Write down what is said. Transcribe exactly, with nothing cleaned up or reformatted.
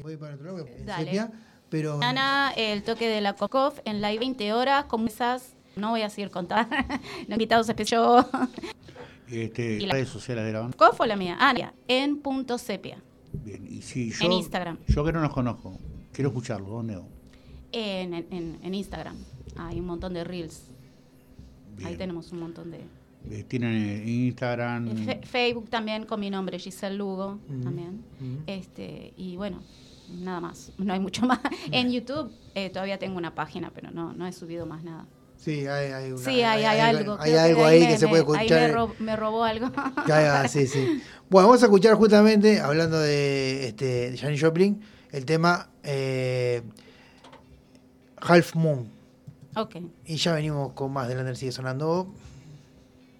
voy para otro lado, Dale. Sepia, pero... Mañana el toque de la Cocof en live veinte horas, con esas, no voy a seguir contando, no invitados especiales. Este, Y la- redes sociales de la banda. ¿Cocof o la mía? Ah, ya, en punto sepia. Bien, y si yo, En Instagram. Yo que no los conozco, quiero escucharlos, ¿dónde hago? En, en, en Instagram. Hay un montón de reels. Bien. Ahí tenemos un montón de... Eh, Tienen eh, Instagram. En Fe- Facebook también con mi nombre, Giselle Lugo, Ujú, también. ujú. Este, y bueno, nada más, no hay mucho más. En YouTube eh, todavía tengo una página, pero no, no he subido más nada. Sí, hay, hay, una, Sí, hay, hay algo. Hay creo algo de ahí me- que se me- puede ahí escuchar. me, ro- me robó algo. Ya, ya, sí, sí. Bueno, vamos a escuchar justamente, hablando de este, Janis Joplin, el tema eh, Half Moon. Ok. Y ya venimos con más de la Sigue sonando.